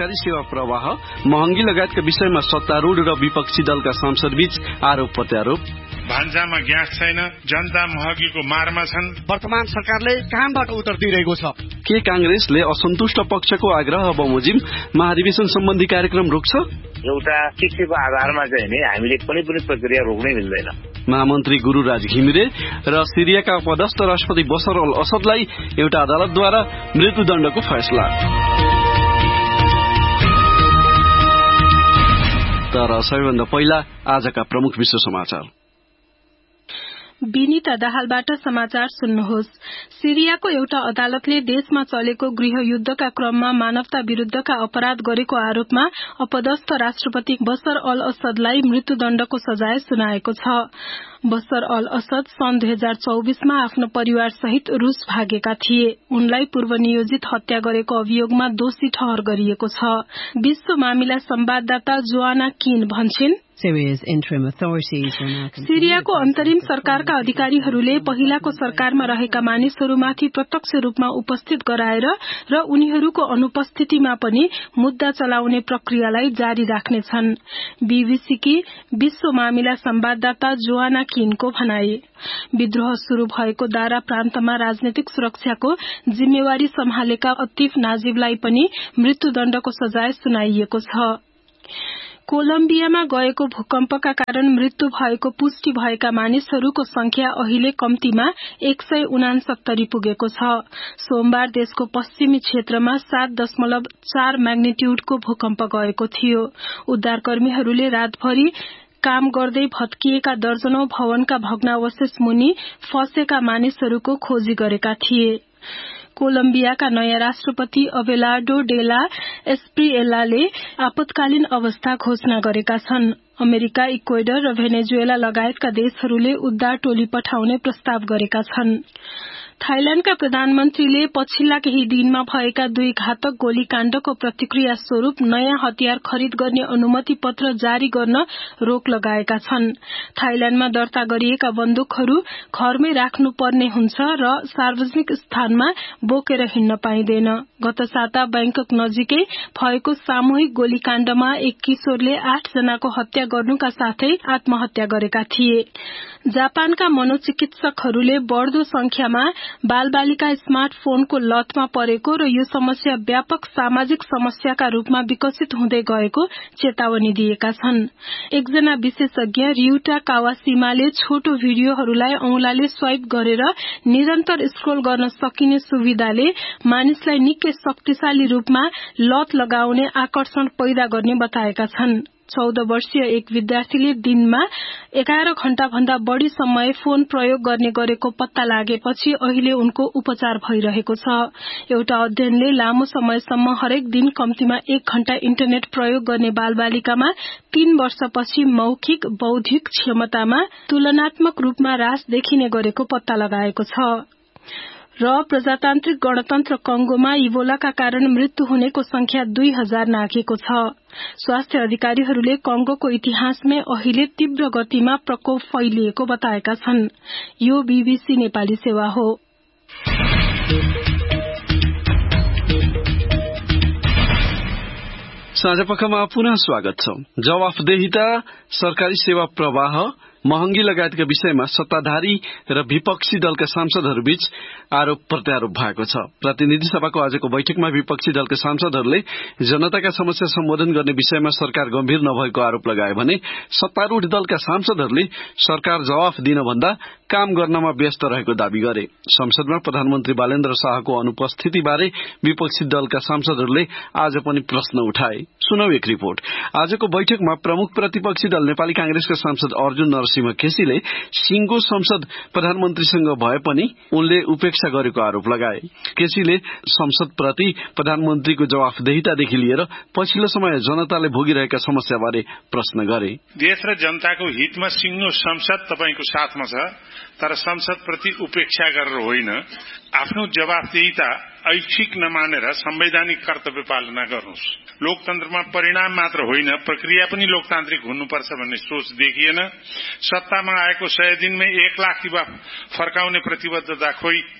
सरकारी सेवा प्रवाह, महँगी लगायतका विषयमा सत्तारूढ र विपक्षी दलका सांसद बीच आरोप प्रत्यारोप। भान्सामा ग्यास छैन, जनता महँगीको मारमा छन्। वर्तमान सरकारले कामबाट उत्तर दिइरहेको छ। के कांग्रेसले असन्तुष्ट पक्षको आग्रह बमोजिम महाधिवेशन सम्बन्धी कार्यक्रम रोक्छ? एउटा शिक्षाको आधारमा चाहिँ नि हामीले कुनै पनि प्रक्रिया रोक्नै मिल्दैन। महामन्त्री गुरुराज घिमिरे र सिरियाका पदस्थ राष्ट्रपति बशर अल असदलाई एउटा अदालतद्वारा मृत्युदण्डको फैसला। तर सबैभन्दा पहिला आजका प्रमुख विश्व समाचार। विनीता दाहालबाट समाचार सुन्नुहोस्। सिरियाको एउटा अदालतले देशमा चलेको गृहयुद्धका क्रममा मानवता विरूद्धका अपराध गरेको आरोपमा अपदस्थ राष्ट्रपति बशर अल असदलाई मृत्युदण्डको सजाय सुनाएको छ। बशर अल असद सन् 2024 मा आफ्नो परिवार सहित रूस भागेका थिए। उनलाई पूर्व नियोजित हत्या गरेको अभियोगमा दोषी ठहर गरिएको छ। विश्व मामिला संवाददाता जोआना किन भन्छन्, सिरियाको अन्तरिम सरकारका अधिकारीहरूले पहिलाको सरकारमा रहेका मानिसहरूमाथि प्रत्यक्ष रूपमा उपस्थित गराएर र उनीहरूको अनुपस्थितिमा पनि मुद्दा चलाउने प्रक्रियालाई जारी राख्नेछन्। बीबीसीकी विश्व मामिला संवाददाता जोआना किनको भनाई। विद्रोह शुरू भएको दारा प्रान्तमा राजनैतिक सुरक्षाको जिम्मेवारी सम्हालेका अतिफ नाजिबलाई पनि मृत्युदण्डको सजाय सुनाइएको छ। कोलम्बियामा गएको भूकम्पका कारण मृत्यु भएको पुष्टि भएका मानिसहरूको संख्या अहिले कम्तीमा 169 पुगेको छ। सोमबार देशको पश्चिमी क्षेत्रमा 7.4 म्याग्निट्यूडको भूकम्प गएको थियो। उद्धारकर्मीहरूले रातभरि काम गर्दै भत्किएका दर्जनौं भवनका भग्नावशेष मुनि फँसेका मानिसहरूको खोजी गरेका थिए। कोलम्बियाका नयाँ राष्ट्रपति अबेलार्डो डेला एस्प्रिएलाले आपतकालीन अवस्था घोषणा गरेका छन्। अमेरिका, इक्वेडर र भेनेजुएला लगायतका देशहरूले उद्धार टोली पठाउने प्रस्ताव गरेका छन्। थाइल्याण्डका प्रधानमन्त्रीले पछिल्ला केही दिनमा भएका 2 घातक गोलीकाण्डको प्रतिक्रिया स्वरूप नयाँ हतियार खरिद गर्ने अनुमति पत्र जारी गर्न रोक लगाएका छन्। थाइल्याण्डमा दर्ता गरिएका बन्दुकहरू घरमै राख्नुपर्ने हुन्छ र सार्वजनिक स्थानमा बोकेर हिँड्न पाइँदैन। गत साता बैंकक नजिकै भएको सामूहिक गोलीकाण्डमा एक किशोरले 8 जनाको हत्या गर्नुका साथै आत्महत्या गरेका थिए। जापानका मनोचिकित्सकहरूले बढ़दो संख्यामा बालबालिका स्मार्टफोनको लतमा परेको र यो समस्या व्यापक सामाजिक समस्याका रूपमा विकसित हुँदै गएको चेतावनी दिएका छन्। एकजना विशेषज्ञ रियुटा कावासीमाले छोटो भिडियोहरूलाई औंलाले स्वाइप गरेर निरन्तर स्क्रोल गर्न सकिने सुविधाले मानिसलाई निकै शक्तिशाली रूपमा लत लगाउने आकर्षण पैदा गर्ने बताएका छन्। 14 वर्षीय एक विद्यार्थीले दिनमा 11 घण्टा भन्दा बढ़ी समय फोन प्रयोग गर्ने गरेको पत्ता लागेपछि अहिले उनको उपचार भइरहेको छ। एउटा अध्ययनले लामो समयसम्म हरेक दिन कम्तीमा 1 घण्टा इन्टरनेट प्रयोग गर्ने बालबालिकामा 3 वर्षपछि मौखिक बौद्धिक क्षमतामा तुलनात्मक रूपमा ह्रास देखिने गरेको पत्ता लगाएको छ। र प्रजातान्त्रिक गणतन्त्र कंगोमा इबोलाका कारण मृत्यु हुनेको संख्या 2000 नाघेको छ। स्वास्थ्य अधिकारीहरूले कंगोको इतिहासमै अहिले तीव्र गतिमा प्रकोप फैलिएको बताएका छन्। यो बीबीसी नेपाली सेवा हो। साँझपखमा पुनः स्वागत छ। जवाफदेहिता, सरकारी सेवा प्रवाह, महँगी लगायतका विषयमा सत्ताधारी र विपक्षी दलका सांसदहरू बीच आरोप प्रत्यारोप भएको छ। प्रतिनिधि सभाको आजको बैठकमा विपक्षी दलका सांसदहरूले जनताका समस्या सम्बोधन गर्ने विषयमा सरकार गम्भीर नभएको आरोप लगाए भने सत्तारूढ़ दलका सांसदहरूले सरकार जवाफ दिन भन्दा काम गर्नमा व्यस्त रहेको दावी गरे। संसदमा प्रधानमन्त्री बालेन्द्र शाहको अनुपस्थितिबारे विपक्षी दलका सांसदहरूले आज पनि प्रश्न उठाए। सुनौ एक रिपोर्ट। आजको बैठकमा प्रमुख प्रतिपक्षी दल नेपाली कांग्रेसका सांसद अर्जुन नरसिंह केसीले सिंहको संसद प्रधानमन्त्रीसँग भए पनि उनले उपेक्षा गरेको आरोप लगाए। केसीले संसदप्रति प्रधानमन्त्रीको जवाफदेहितादेखि लिएर पछिल्लो समय जनताले भोगिरहेका समस्याबारे प्रश्न गरे। देश र जनताको हितमा सिंह संसद तपाईको साथमा छ, तर संसदप्रति उपेक्षा गरेर होइन। आफ्नो जवाफदेहिता ऐच्छिक नमानेर संवैधानिक कर्तव्य पालना गर्नुहोस्। लोकतन्त्रमा परिणाम मात्र होइन, प्रक्रिया पनि लोकतान्त्रिक हुनुपर्छ भन्ने सोच देखिएन। सत्तामा आएको 100 दिनमै 1 लाख युवा फर्काउने प्रतिबद्धता खोइ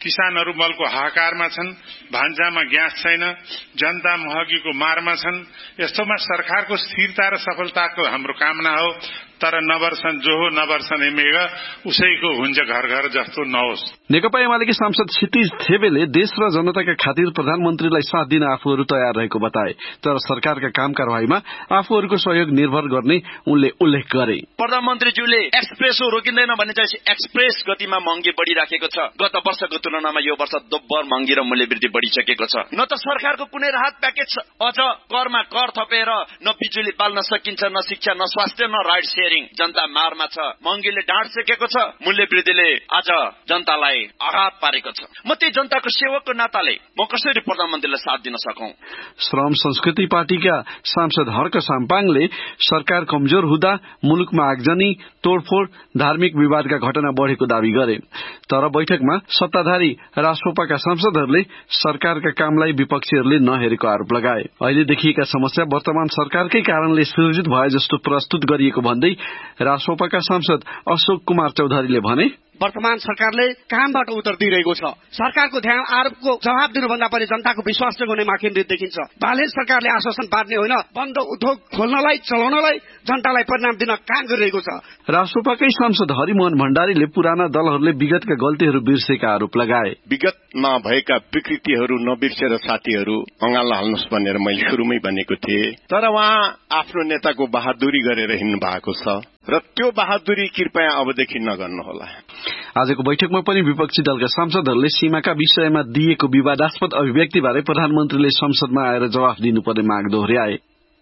किसानहरू मलको हाहाकारमा छन्, भान्सामा ग्यास छैन, जनता महँगीको मारमा छन्। यस्तोमा सरकारको स्थिरता र सफलताको हाम्रो कामना हो। तर नवर्सन जो हो नवर्सन मेघ उसैको हुन्छ घर घर जस्तो नहोस्। नेकपा एमालेकी सांसद क्षितिज थेबेले देश र जनताका खातिर प्रधानमन्त्रीलाई साथ दिन आफूहरू तयार रहेको बताए। तर सरकारका काम कारवाहीमा आफूहरूको सहयोग निर्भर गर्ने उनले उल्लेख गरे। प्रधानमन्त्रीज्यूले एक्सप्रेसो रोकिँदैन भने चाहिँ एक्सप्रेस गतिमा महँगी बढ़िराखेको छ। गत वर्षको तुलनामा यो वर्ष दोब्बर महँगी र मूल्य वृद्धि बढ़िसकेको छ। न त सरकारको कुनै राहत प्याकेज छ। अझ करमा कर थपेर न बिजुली बाल्न सकिन्छ, न शिक्षा, न स्वास्थ्य, न राइट सेयरिङ। जनता मारमा छ। महँगीले ढाड सेकेको छ। मूल्य वृद्धिले आज जनतालाई आघात पारेको छ। म त्यही जनताको सेवकको नाताले म कसरी प्रधानमन्त्रीलाई साथ दिन सकौं? श्रम संस्कृति पार्टीका सांसद हर्क साम्पाङले सरकार कमजोर हुँदा मुलुकमा आगजनी, तोडफोड, धार्मिक विवादका घटना बढ़ेको दावी गरे। तर बैठकमा सत्ताधारी रासोपाका सांसदहरूले सरकारका कामलाई विपक्षीहरूले नहेरेको आरोप लगाए। अहिले देखिएका समस्या वर्तमान सरकारकै कारणले सृजित भए जस्तो प्रस्तुत गरिएको भन्दै रासोपाका सांसद अशोक कुमार चौधरीले भने, वर्तमान सरकारले कामबाट उत्तर दिइरहेको छ। सरकारको ध्यान आरोपको जवाब दिनुभन्दा पनि जनताको विश्वास जगाउनेमा केन्द्रित देखिन्छ। बाले सरकारले आश्वासन पार्ने होइन, बन्द उद्योग खोल्नलाई, चलाउनलाई, जनतालाई परिणाम दिन काम गरिरहेको छ। रासोपाकै सांसद हरिमोहन भण्डारीले पुराना दलहरूले विगतका गल्तीहरू बिर्सेका आरोप लगाए। विगतमा भएका विकृतिहरू नबिर्सेर साथीहरू अँगाल्न हाल्नुहोस् भनेर मैले सुरुमै भनेको थिएँ। तर उहाँ आफ्नो नेताको बहादुरी गरेर हिँड्नु भएको छ र त्यो बहादुरी कृपया अबदेखि नगर्नुहोला। आजको बैठकमा पनि विपक्षी दलका सांसदहरूले सीमाका विषयमा दिएको विवादास्पद अभिव्यक्तिबारे प्रधानमन्त्रीले संसदमा आएर जवाफ दिनुपर्ने माग दोहोर्याए।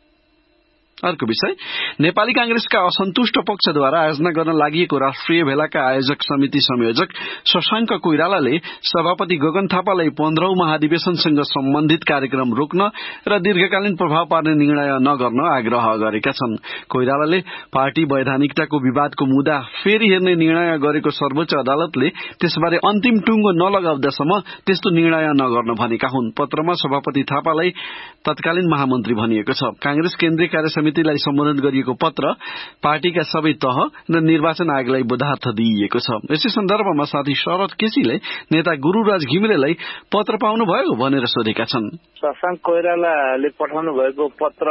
अर्को विषय, नेपाली कांग्रेसका असन्तुष्ट पक्षद्वारा आयोजना गर्न लागि राष्ट्रिय भेलाका आयोजक समिति संयोजक शशाङ्क कोइरालाले सभापति गगन थापालाई 15औं महाधिवेशनसँग सम्बन्धित कार्यक्रम रोक्न र दीर्घकालीन प्रभाव पार्ने निर्णय नगर्न आग्रह गरेका छन्। कोइरालाले पार्टी वैधानिकताको विवादको मुद्दा फेरि हेर्ने निर्णय गरेको सर्वोच्च अदालतले त्यसबारे अन्तिम टुङ्गो नलगाउँदासम्म त्यस्तो निर्णय नगर्न भनेका हुन्। पत्रमा सभापति थापालाई तत्कालीन महामन्त्री भनिएको छ। कांग्रेस केन्द्रीय कार्य समितिलाई सम्बोधन गरिएको पत्र पार्टीका सबै तह र निर्वाचन आयोगलाई बोधार्थ दिइएको छ। यसै सन्दर्भमा साथी शरद केसीले नेता गुरूराज घिमिरेलाई पत्र पाउनुभयो भनेर सोधेका छन्। शशाङ्क कोइरालाले पठाउनु भएको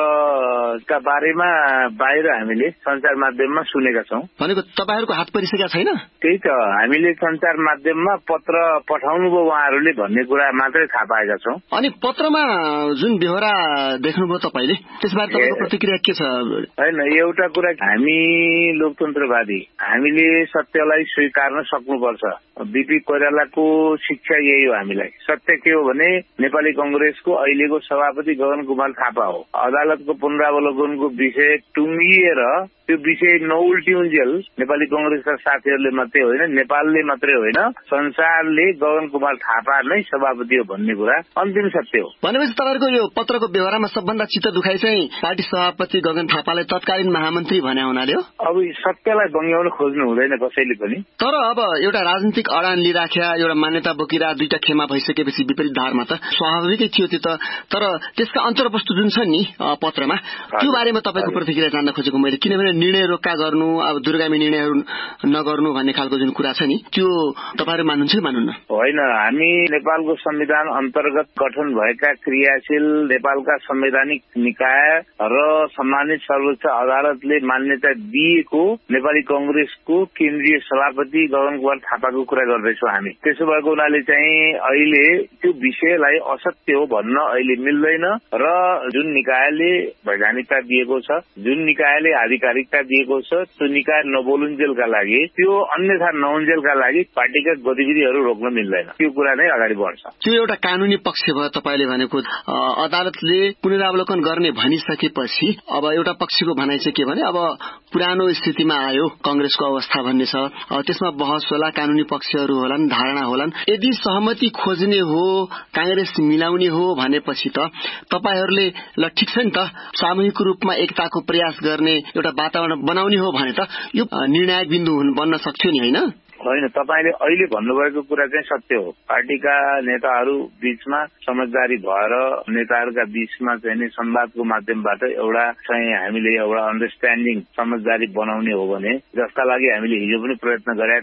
पत्रका बारेमा बाहिर हामीले संचार माध्यममा सुनेका छौं। भनेको तपाईहरुको हात परिसकेका छैन? त्यही त, हामीले संचार माध्यममा पत्र पठाउनुभयो उहाँहरूले भन्ने कुरा मात्रै थाहा पाएका छौं। अनि पत्रमा जुन बेहोरा देख्नुभयो तपाईले, त्यसबारे तपाईको प्रतिक्रिया के छ? हैन, एउटा कुरा, हामी लोकतन्त्रवादी, हामीले सत्यलाई स्वीकार्न सक्नुपर्छ। बीपी कोइरालाको शिक्षा यही हो हामीलाई। सत्य के हो भने नेपाली कंग्रेसको अहिलेको सभापति गगन कुमार थापा हो। अदालतको पुनरावलोकनको विषय टुङ्गिएर त्यो विषय नउल्टिउन्जेल नेपाली कंग्रेसका साथीहरूले मात्रै होइन, नेपालले मात्रै होइन, संसारले गगन कुमार थापा नै सभापति हो भन्ने कुरा अन्तिम सत्य हो। भनेपछि तपाईहरुको यो पत्रको व्यवहारमा सबभन्दा चित्त दुखाइ चाहिँ पार्टी सभापति गगन थापालाई तत्कालीन महामन्त्री भने हुनाले हो। अब सत्यलाई बङ्ग्याउन खोज्नु हुँदैन कसैले पनि। तर अब एउटा राजनीतिक अडान लिइराख्या, एउटा मान्यता बोकिरा दुईटा खेमा भइसकेपछि विपरीत धारमा त स्वाभाविकै थियो त्यो त। तर त्यसका अन्तर्वस्तु जुन छ नि पत्रमा, त्यो बारेमा तपाईको प्रतिक्रिया जान्न खोजेको मैले। किनभने निर्णय रोक्का गर्नु, अब दूरगामी निर्णयहरू नगर्नु भन्ने खालको जुन कुरा छ नि, त्यो तपाईहरु मान्नुहुन्छ कि मान्नुहुन्न? होइन, हामी नेपालको संविधान अन्तर्गत गठन भएका क्रियाशील नेपालका संवैधानिक निकाय र सम्मानित सर्वोच्च अदालतले मान्यता दिएको नेपाली कंग्रेसको केन्द्रीय सभापति गगन कुमार थापाको कुरा गर्दैछौँ हामी। त्यसो भएको हुनाले चाहिँ अहिले त्यो विषयलाई असत्य हो भन्न अहिले मिल्दैन र जुन निकायले वैधानिकता दिएको छ, जुन निकायले आधिकारिकता दिएको छ, त्यो निकाय नबोलुन्जेलका लागि, त्यो अन्यथा नहुन्जेलका लागि पार्टीका गतिविधिहरू रोक्न मिल्दैन। त्यो कुरा नै अगाडि बढ्छ। त्यो एउटा कानूनी पक्ष भयो तपाईले भनेको। अदालतले पुनरावलोकन गर्ने भनिसकेपछि अब एउटा पक्षको भनाइ चाहिँ के भने, अब पुरानो स्थितिमा आयो कंग्रेसको अवस्था भन्ने छ, त्यसमा बहस होला, कानूनी पक्षहरू होलान्, धारणा होलान्। यदि सहमति खोज्ने हो, कांग्रेस मिलाउने हो भनेपछि त तपाईहरुले ल ठिक छ नि त, सामूहिक रूपमा एकताको प्रयास गर्ने एउटा वातावरण बनाउने हो भने त यो निर्णायक बिन्दु बन्न सक्थ्यो नि, होइन? होइन, तपाईले अहिले भन्नुभएको कुरा चाहिँ सत्य हो। पार्टीका नेताहरू बीचमा समझदारी भएर नेताहरूका बीचमा चाहिँ संवादको माध्यमबाट एउटा चाहिँ हामीले एउटा अन्डरस्ट्यान्डिङ समझदारी बनाउने हो भने, जसका लागि हामीले हिजो पनि प्रयत्न गरेका थियौं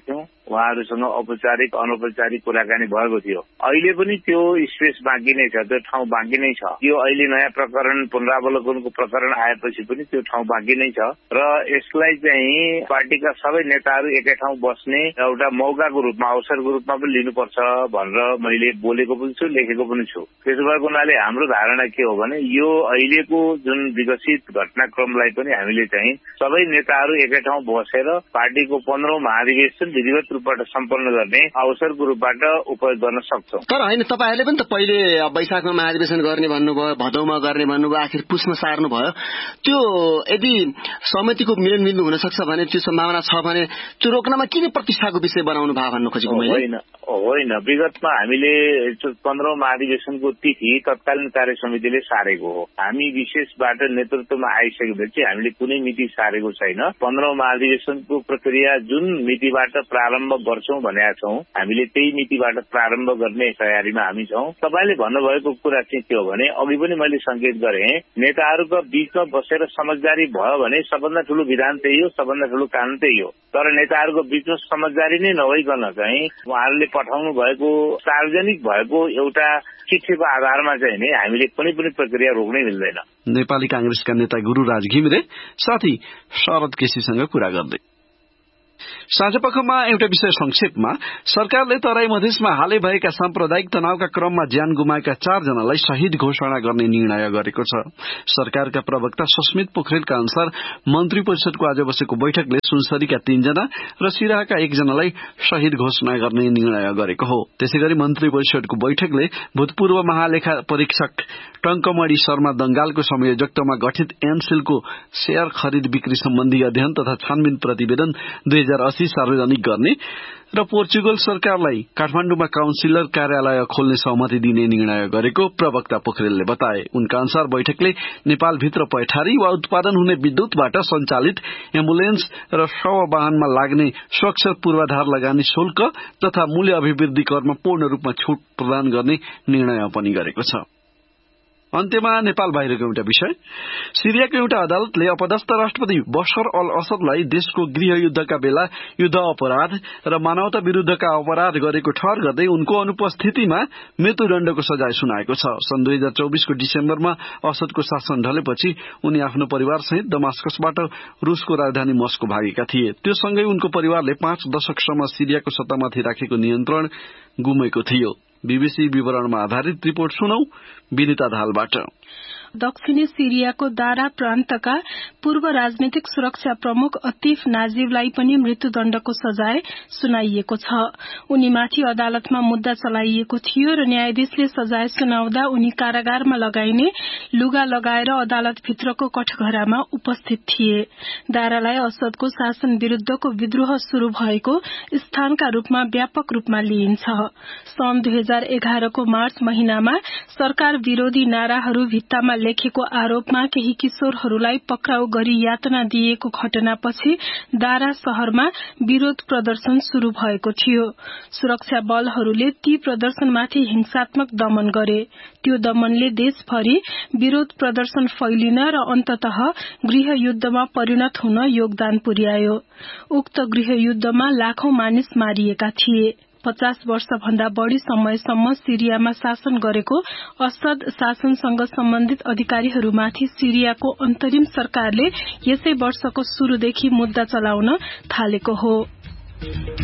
उहाँहरूसँग औपचारिक अनौपचारिक कुराकानी भएको थियो। अहिले पनि त्यो स्पेस बाँकी नै छ, त्यो ठाउँ बाँकी नै छ। यो अहिले नयाँ प्रकरण पुनरावलोकनको प्रकरण आएपछि पनि त्यो ठाउँ बाँकी नै छ र यसलाई चाहिँ पार्टीका सबै नेताहरू एकै ठाउँ बस्ने एउटा मौकाको रूपमा अवसरको रूपमा पनि लिनुपर्छ भनेर मैले बोलेको पनि छु, लेखेको पनि छु। त्यसो भएको हुनाले हाम्रो धारणा के हो भने यो अहिलेको जुन विकसित घटनाक्रमलाई पनि हामीले चाहिँ सबै नेताहरू एकै ठाउँ बसेर पार्टीको 15औं महाधिवेशन विधिवत रूपबाट सम्पन्न गर्ने अवसरको रूपबाट उपयोग गर्न सक्छौं। तर होइन, तपाईहरुले पनि त पहिले वैशाखमा महाधिवेशन गर्ने भन्नुभयो, भदौमा गर्ने भन्नुभयो, आखिर पुसमा सार्नु भयो। त्यो यदि समितिको मिलनबिन्दु हुन सक्छ भने, त्यो सम्भावना छ भने त्यो रोक्नमा किन प्रतिष्ठाको विषय बनाउनु भयो भन्नु खोजेको मैले? होइन, विगतमा हामीले 15औं महाधिवेशनको तिथि तत्कालीन कार्य समितिले सारेको हो। हामी विशेषबाट नेतृत्वमा आइसकेपछि हामीले कुनै मिति सारेको छैन। 15औं महाधिवेशनको प्रक्रिया जुन मितिबाट प्रारम्भ गर्छौं भनेका छौं, हामीले त्यही मितिबाट प्रारम्भ गर्ने तयारीमा हामी छौं। तपाईले भन्नुभएको कुरा चाहिँ के हो भने, अघि पनि मैले संकेत गरे, नेताहरूको बीचमा बसेर समझदारी भयो भने सबभन्दा ठूलो विधान त्यही हो, सबभन्दा ठूलो कानून त्यही हो। तर नेताहरूको बीचमा समझदारी नै नभइकन चाहिँ उहाँहरूले पठाउनु भएको सार्वजनिक भएको एउटा चिठीको आधारमा चाहिँ नि हामीले कुनै पनि प्रक्रिया रोक्नै मिल्दैन। नेपाली कांग्रेसका नेता गुरुराज घिमिरे साथी शरद केसीसँग कुरा गर्दै। साँझपखमा एउटा विषय संक्षेपमा, सरकारले तराई मधेसमा हालै भएका साम्प्रदायिक तनावका क्रममा ज्यान गुमाएका 4 जनालाई शहीद घोषणा गर्ने निर्णय गरेको छ। सरकारका प्रवक्ता सस्मित पोखरेलका अनुसार मन्त्री परिषदको आज बसेको बैठकले सुनसरीका 3 जना र सिराहाका 1 जनालाई शहीद घोषणा गर्ने निर्णय गरेको हो। त्यसैगरी मन्त्री परिषदको बैठकले भूतपूर्व महालेखा परीक्षक टंकमणि शर्मा दंगालको संयोजकत्वमा गठित एनसेलको शेयर खरिद बिक्री सम्बन्धी अध्ययन तथा छानबिन प्रतिवेदन 2080 सार्वजनिक गर्ने र पोर्चुगल सरकारलाई काठमाण्डुमा काउन्सिलर कार्यालय खोल्ने सहमति दिने निर्णय गरेको प्रवक्ता पोखरेलले बताए। उनका अनुसार बैठकले नेपालभित्र पैठारी वा उत्पादन हुने विद्युतबाट सञ्चालित एम्बुलेन्स र शव वाहनमा लाग्ने स्वच्छ पूर्वाधार लगानी शुल्क तथा मूल्य अभिवृद्धि करमा पूर्ण रूपमा छूट प्रदान गर्ने निर्णय पनि गरेको छ। अन्त्यमा नेपाल बाहिरको एउटा विषय, सिरियाको एउटा अदालतले अपदस्थ राष्ट्रपति बशर अल असदलाई देशको गृहयुद्धका बेला युद्ध अपराध र मानवता विरूद्धका अपराध गरेको ठहर गर्दै उनको अनुपस्थितिमा मृत्युदण्डको सजाय सुनाएको छ। सन् 2024 को डिसेम्बरमा असदको शासन ढलेपछि उनी आफ्नो परिवारसहित दमास्कसबाट रूसको राजधानी मस्को भागेका थिए। त्यो सँगै उनको परिवारले 5 दशकसम्म सिरियाको सत्तामाथि राखेको नियन्त्रण गुमेको थियो। बीबीसी विवरणमा आधारित रिपोर्ट सुनौ विनिता धालबाट। दक्षिणी सिरियाको दारा प्रान्तका पूर्व राजनीतिक सुरक्षा प्रमुख अतिफ नाजिबलाई पनि मृत्युदण्डको सजाय सुनाइएको छ। उनीमाथि अदालतमा मुद्दा चलाइएको थियो र न्यायाधीशले सजाय सुनाउँदा उनी कारागारमा लगाइने लुगा लगाएर अदालतभित्रको कठघरामा उपस्थित थिए। दारालाई असदको शासन विरूद्धको विद्रोह शुरू भएको स्थानका रूपमा व्यापक रूपमा लिइन्छ। सन् 2011 को मार्च महिनामा सरकार विरोधी नाराहरू भित्तामा लेखेको आरोपमा केही किशोरहरूलाई पक्राउ गरी यातना दिएको घटनापछि दारा शहरमा विरोध प्रदर्शन शुरू भएको थियो। सुरक्षा बलहरूले ती प्रदर्शनमाथि हिंसात्मक दमन गरे। त्यो दमनले देशभरि विरोध प्रदर्शन फैलिन र अन्ततः गृहयुद्धमा परिणत हुन योगदान पुर्यायो। उक्त गृहयुद्धमा लाखौं मानिस मारिएका थिए। 50 वर्षभन्दा बढ़ी समयसम्म सिरियामा शासन गरेको असद शासनसँग सम्बन्धित अधिकारीहरूमाथि सिरियाको अन्तरिम सरकारले यसै वर्षको शुरूदेखि मुद्दा चलाउन थालेको हो।